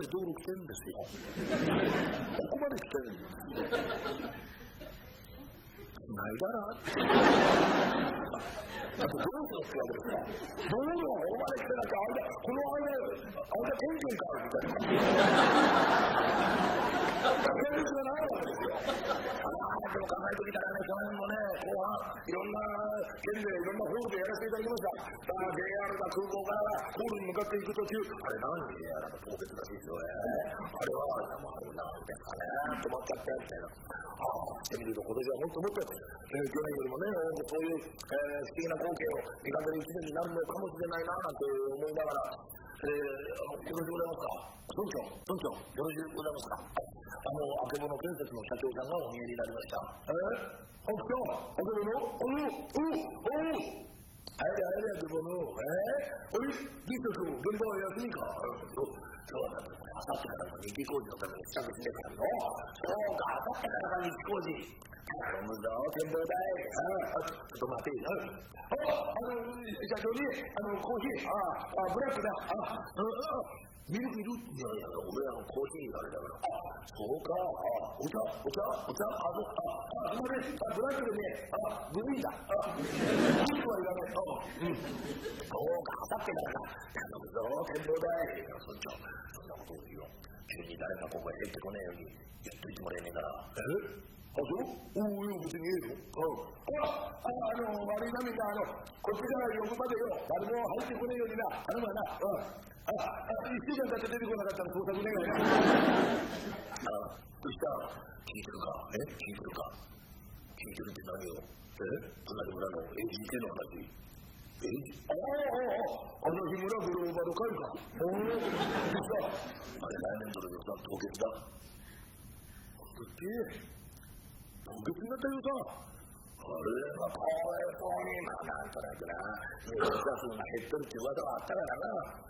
で道路来てるんですよ。ここまで来てるんです。ないだなあとどうするってわけですか。道路がここまで来てなきゃこの間点検かみたいなそういうのないわけですよ。でも考えてきたらね、去年もね、後半いろんな県でいろんなホールでやらせていただきました。JR が空港からホールに向かっていく途中、あれ何 JR が凍結らしいですよね。あれはなんですかね、止まっちゃってみたいな。してみると今年はもっともっと、去年よりもね、そういう、素敵な光景を見かける一年になるのかもしれないななんて思いながら、よろしくございますか。村長、よろしくございますか。あけぼの建設の社長さんがお見えになりました。あけぼのあれあけぼのリスト君、現場は休みか。そうなんですね。あさってからの日記工事のために支度してからの。そうか、あさってからが日記工事。頼むぞ、展望台。ちょっと待てよ。社長に、コーヒー、ブラックだ。ミルクいる？いや、俺コーヒーあれだから。そうか。お茶。すいません。ブラックでね、グリーンだ。ミルクはいらない。そうか、あさってからか。頼むぞ、展望台。村長、そんなことを言うよ。急に誰かここへ入ってこねえように言っといてもらえねえから。そう？いや、別にいいよ。悪いなみんな、こっちから呼ぶまでよ。誰も入ってこねえようにな。頼むわな。1週間経って出てこなかったら捜索願いな。そしたら、聞いてるか？聞いてるって何よ？隣村の AGK の話。あの日村グローバル会か。あれ来年度の予算凍結だ。凍結になった予算。これはかわいそうに、なんとなくな、入社数が減ってるって噂はあったからな。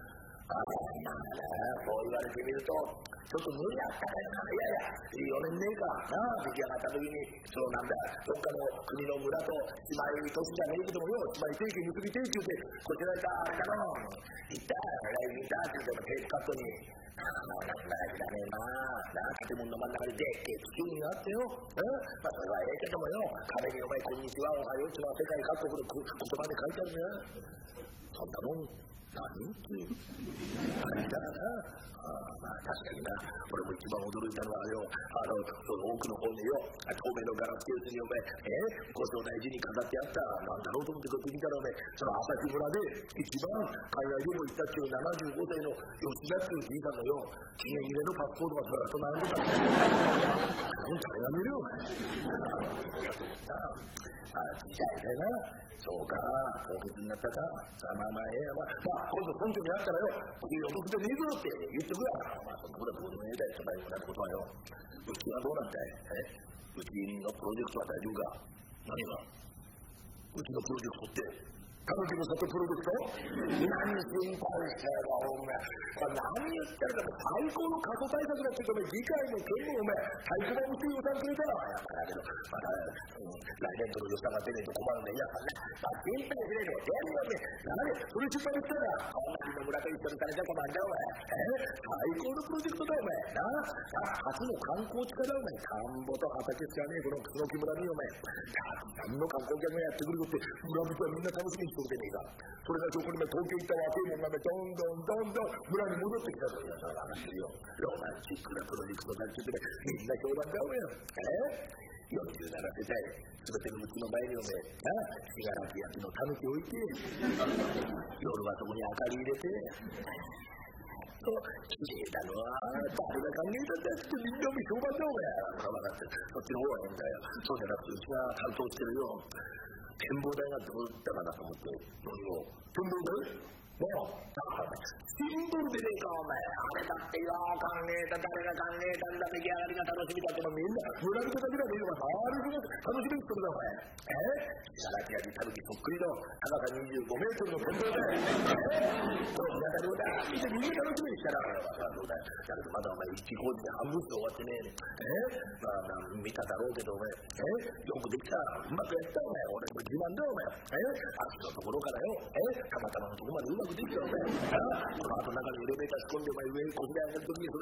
そう言われてみると、ちょっと無理だったね。いや、4年ねえかな、出来上がった時に、そうなんだ、どっかの国の村と姉妹都市じゃねえけどもよ、姉妹提携結び提携ってこちらいたあれだろう、行った来年だって言ってもテープカットになんだいらねえな、建物の真ん中にでっけえ地球儀があってよ、それはええけどもよ、壁にお前こんにちはおはようってのは世界各国の言葉で書いてあるね。そんなもん何っていう感じだな。確かにな。俺も一番驚いたのはよ、奥の方によ、透明のガラスケースにお前、ご招待時に飾ってあった、なんだろうと思ってこっち見たらお前、その朝日村で一番海外旅行行ったっていう75歳の吉田っていうじいさんのよ、期限切れのパスポートがずらっと並んでた。誰が見るよ、お前。時代だな。そうか、凍結になったか。まあ、今度村長に会ったらよ、予告でねえぞって言ってくれ。そんなことはどうでもええだよ、そんなようなことはよ。うちはどうなんだい？うちのプロジェクトは大丈夫か？何が？うちのプロジェクトって、彼女の里プロジェクト？何心配してるか、お前。何言ってるか、最高の過去対策だって言うと、議会の件もお前、太鼓判打って予算くれたら、やっぱだけど、また、来年度の予算が出ねえと困るんだよ。いや、心配しねえの。何それ心配できたら、隣の村と一緒にされちゃ困るんだよ、お前。最高のプロジェクトだよ、お前。初の観光地化だよ、お前。田んぼと畑しかねえ、この楠木村に、お前。何の観光客がやってくるのって、村人はみんな楽しみにしてるじゃねえか。それがそこに東京行った若いもんがどんどん村に戻ってきたというその話よ。ロマンチックなプロジェクトだって言ってみんな評判だよ、お前。47世帯、すべてのうちの前にお前、信楽焼きのタヌキ置いて、夜はそこに明かり入れて、綺麗なのは誰が考えたんだってみんなも評判だ、お前。分かって、そっちの方は変だよ。そうじゃなくて、うちが担当してるよ。展望台がどうだかなと思って、何を展望台？シンボルでねえか、お前。あれだってよ、考えた、誰が考えたんだ、出来上がりが楽しみだって、みんな、村人だけだねえのか、周りが楽しみにするだ、お前。信楽焼きたぬきそっくりの高さ25メートルの展望台。そう、皆さんどうだ、みんな楽しみにしたら、そうだよ。だけどまだお前、一工事で半分で終わってねえ。見ただろうけど、お前。よくできた、うまくやった、お前。俺も自慢だよ、お前。あっちのところからよ、たまたまのところまでうまくできたよ、お前。この後中にエレベーター仕込んで、お前上にこぎ上げるときに